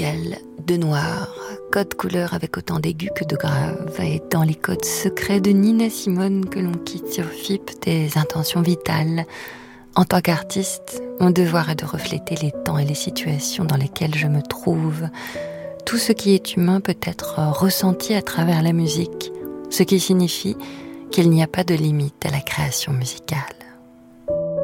ciel de noir, code couleur avec autant d'aigus que de graves, et dans les codes secrets de Nina Simone que l'on quitte sur FIP des intentions vitales. En tant qu'artiste, mon devoir est de refléter les temps et les situations dans lesquelles je me trouve. Tout ce qui est humain peut être ressenti à travers la musique, ce qui signifie qu'il n'y a pas de limite à la création musicale.